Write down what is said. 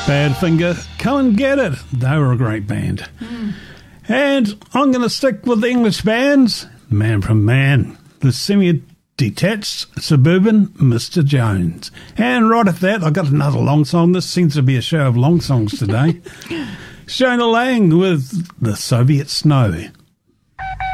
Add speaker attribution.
Speaker 1: Badfinger, Come and Get It. They were a great band. And I'm going to stick with the English bands. Man from Man, the semi-detached suburban Mr. Jones. And right at that, I got another long song. This seems to be a show of long songs today. Shona Lang with The Soviet Snow.